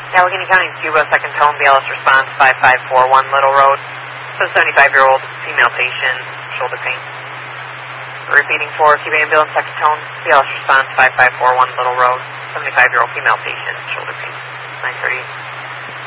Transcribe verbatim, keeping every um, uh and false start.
Allegheny County, Cuba, second tone, B L S response, five five four one Little Road. So seventy-five-year-old female patient, shoulder pain. Repeating for Cuba ambulance, second tone, B L S response, five five four one Little Road. seventy-five-year-old female patient, shoulder pain. nine thirty.